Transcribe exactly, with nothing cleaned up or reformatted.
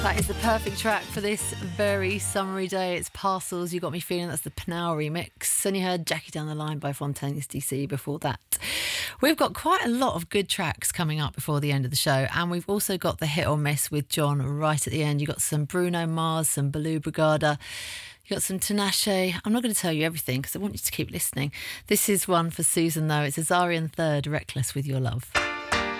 That is the perfect track for this very summery day. It's Parcels, You Got Me Feeling. That's the Pnow remix. And you heard Jackie Down the Line by Fontaines D C before that. We've got quite a lot of good tracks coming up before the end of the show. And we've also got the hit or miss with John right at the end. You've got some Bruno Mars, some Baloo Brigada. You've got some Tinashe. I'm not going to tell you everything because I want you to keep listening. This is one for Susan, though. It's Azarian Third, Reckless with Your Love.